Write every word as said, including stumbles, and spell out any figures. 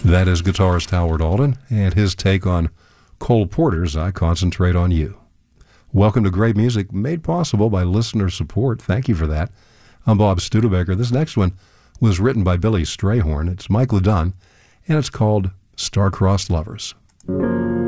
That is guitarist Howard Alden and his take on Cole Porter's I Concentrate on You. Welcome to Great Music, made possible by listener support. Thank you for that. I'm Bob Studebaker. This next one was written by Billy Strayhorn. It's Mike LeDun, and it's called Star-Crossed Lovers.